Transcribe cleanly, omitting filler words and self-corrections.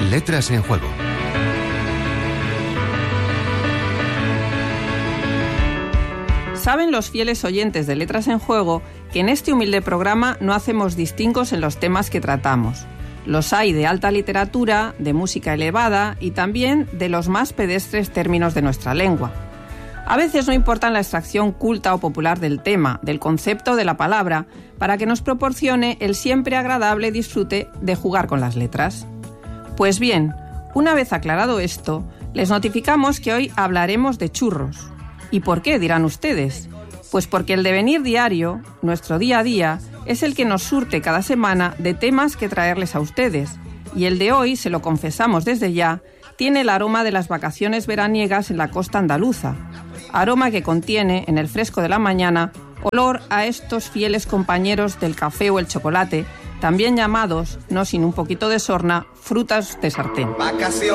Letras en Juego. Saben los fieles oyentes de Letras en Juego que en este humilde programa no hacemos distingos en los temas que tratamos. Los hay de alta literatura, de música elevada y también de los más pedestres términos de nuestra lengua. A veces no importa la extracción culta o popular del tema, del concepto o de la palabra, para que nos proporcione el siempre agradable disfrute de jugar con las letras. Pues bien, una vez aclarado esto, les notificamos que hoy hablaremos de churros. ¿Y por qué?, dirán ustedes. Pues porque el devenir diario, nuestro día a día, es el que nos surte cada semana de temas que traerles a ustedes. Y el de hoy, se lo confesamos desde ya, tiene el aroma de las vacaciones veraniegas en la costa andaluza. Aroma que contiene, en el fresco de la mañana, olor a estos fieles compañeros del café o el chocolate, también llamados, no sin un poquito de sorna, frutas de sartén.